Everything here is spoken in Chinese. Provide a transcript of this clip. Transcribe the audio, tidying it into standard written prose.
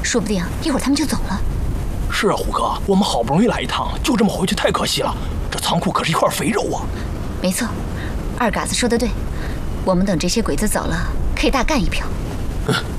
说不定一会儿他们就走了。 是啊，虎哥，我们好不容易来一趟，就这么回去太可惜了。这仓库可是一块肥肉啊！ 没错，二嘎子说的对，我们等这些鬼子走了，可以大干一票。